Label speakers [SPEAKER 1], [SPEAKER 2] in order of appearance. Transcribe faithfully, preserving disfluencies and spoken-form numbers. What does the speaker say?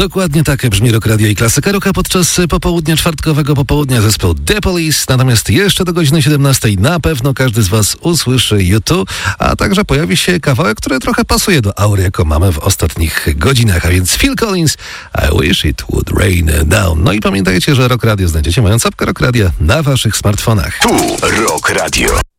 [SPEAKER 1] Dokładnie tak brzmi Rock Radio i Klasyka Rocka podczas popołudnia, czwartkowego popołudnia zespół The Police. Natomiast jeszcze do godziny siedemnastej na pewno każdy z was usłyszy YouTube, a także pojawi się kawałek, który trochę pasuje do aury, jaką mamy w ostatnich godzinach, a więc Phil Collins, I Wish It Would Rain Down. No i pamiętajcie, że Rock Radio znajdziecie mając apkę Rock Radio na waszych smartfonach.
[SPEAKER 2] Tu Rock Radio.